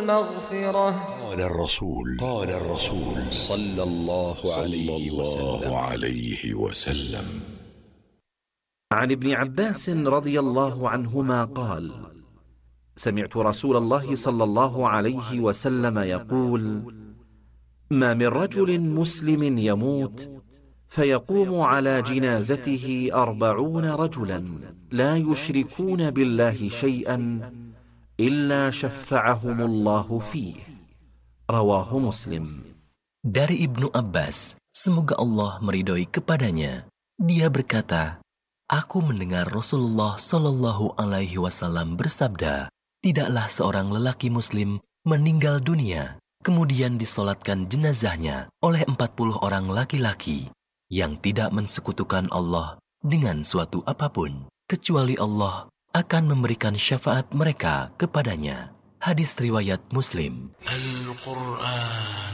المغفرة. قال الرسول صلى الله عليه وسلم. عن ابن عباس رضي الله عنهما قال: سمعت رسول الله صلى الله عليه وسلم يقول: ما من رجل مسلم يموت فيقوم على جنازته 40 رجلا لا يشركون بالله شيئا إلا شفعهم الله فيه. رواه مسلم. Dari Ibnu Abbas, semoga Allah meridhoi kepadanya, dia berkata, aku mendengar Rasulullah Shallallahu Alaihi Wasallam bersabda, tidaklah seorang lelaki Muslim meninggal dunia, kemudian disolatkan jenazahnya oleh 40 orang laki-laki yang tidak mensekutukan Allah dengan suatu apapun, kecuali Allah akan memberikan syafaat mereka kepadanya. Hadis riwayat Muslim. Al-Quran.